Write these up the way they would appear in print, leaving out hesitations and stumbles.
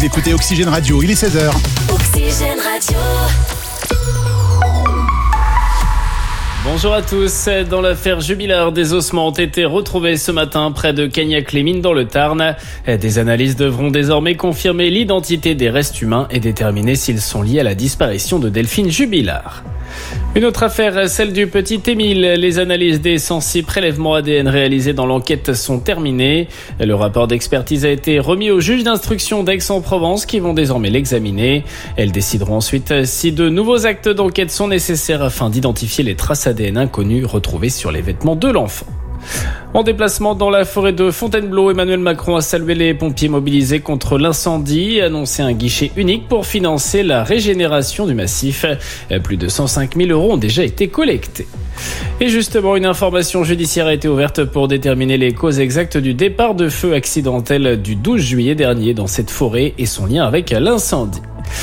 Vous écoutez Oxygène Radio, il est 16h. Oxygène Radio. Bonjour à tous. Dans l'affaire Jubilard, des ossements ont été retrouvés ce matin près de Cagnac-les-Mines dans le Tarn. Des analyses devront désormais confirmer l'identité des restes humains et déterminer s'ils sont liés à la disparition de Delphine Jubilard. Une autre affaire, celle du petit Émile. Les analyses des 106 prélèvements ADN réalisés dans l'enquête sont terminées. Le rapport d'expertise a été remis au juge d'instruction d'Aix-en-Provence qui vont désormais l'examiner. Elles décideront ensuite si de nouveaux actes d'enquête sont nécessaires afin d'identifier les traces ADN inconnues retrouvées sur les vêtements de l'enfant. En déplacement dans la forêt de Fontainebleau, Emmanuel Macron a salué les pompiers mobilisés contre l'incendie et annoncé un guichet unique pour financer la régénération du massif. Plus de 105 000 € ont déjà été collectés. Et justement, une information judiciaire a été ouverte pour déterminer les causes exactes du départ de feu accidentel du 12 juillet dernier dans cette forêt et son lien avec l'incendie.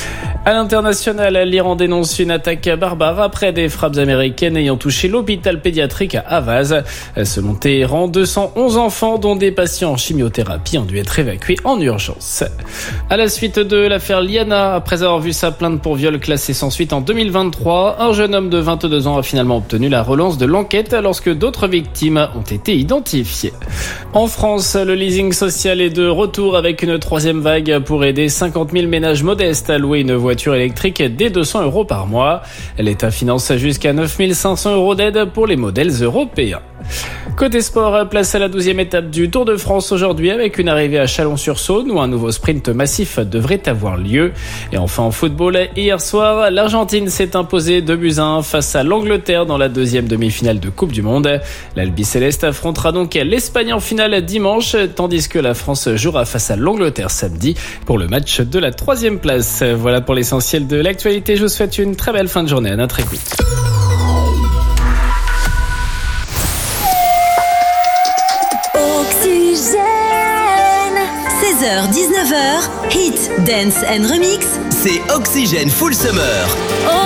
À l'international, l'Iran dénonce une attaque barbare après des frappes américaines ayant touché l'hôpital pédiatrique à Havaz. Selon Téhéran, 211 enfants, dont des patients en chimiothérapie, ont dû être évacués en urgence. À la suite de l'affaire Liana, après avoir vu sa plainte pour viol classée sans suite en 2023, un jeune homme de 22 ans a finalement obtenu la relance de l'enquête lorsque d'autres victimes ont été identifiées. En France, le leasing social est de retour avec une troisième vague pour aider 50 000 ménages modestes à louer une voiture électrique dès 200 € par mois. L'État finance jusqu'à 9 500 € d'aide pour les modèles européens. Côté sport, place à la 12e étape du Tour de France aujourd'hui avec une arrivée à Chalon-sur-Saône où un nouveau sprint massif devrait avoir lieu. Et enfin en football, hier soir, l'Argentine s'est imposée 2-1 face à l'Angleterre dans la deuxième demi-finale de Coupe du Monde. L'Albiceleste affrontera donc l'Espagne en finale dimanche, tandis que la France jouera face à l'Angleterre samedi pour le match de la 3e place. Voilà pour l'essentiel de l'actualité. Je vous souhaite une très belle fin de journée. À notre écoute. Oxygène. 16h, 19h, Hit, Dance and Remix. C'est Oxygène Full Summer.